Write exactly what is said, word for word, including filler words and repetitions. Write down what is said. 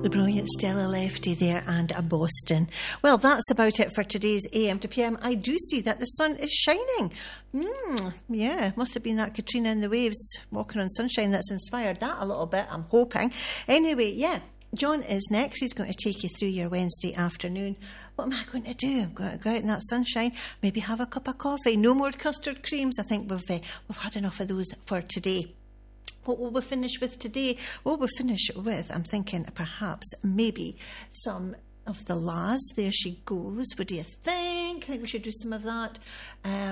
The brilliant Stella Lefty there and a Boston. Well, that's about it for today's A M to P M. I do see that the sun is shining. Mm, yeah, must have been that Katrina in the waves walking on sunshine that's inspired that a little bit, I'm hoping. Anyway, yeah, John is next. He's going to take you through your Wednesday afternoon. What am I going to do? I'm going to go out in that sunshine, maybe have a cup of coffee. No more custard creams. I think we've, uh, we've had enough of those for today. What will we finish with today? What will we finish with, I'm thinking, perhaps, maybe some of the La's. There she goes. What do you think? I think we should do some of that. Um,